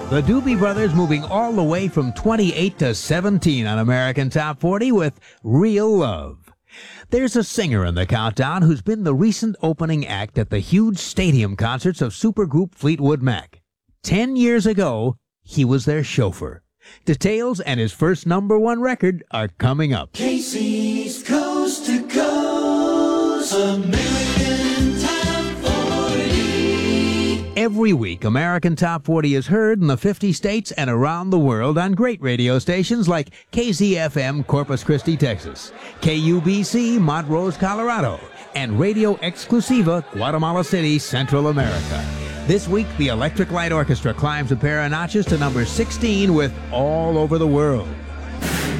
The Doobie Brothers moving all the way from 28 to 17 on American Top 40 with Real Love. There's a singer in the countdown who's been the recent opening act at the huge stadium concerts of supergroup Fleetwood Mac. 10 years ago, he was their chauffeur. Details and his first #1 record are coming up. Casey's Coast to Coast American Top 40. Every week, American Top 40 is heard in the 50 states and around the world on great radio stations like KZFM Corpus Christi, Texas, KUBC Montrose, Colorado, and Radio Exclusiva Guatemala City, Central America. This week, the Electric Light Orchestra climbs a pair of notches to number 16 with All Over the World.